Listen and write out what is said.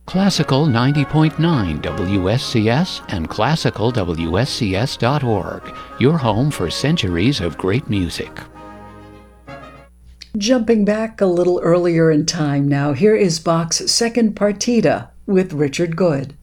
Classical 90.9 WSCS and classicalwscs.org, your home for centuries of great music. Jumping back a little earlier in time now, here is Bach's second partita with Richard Good.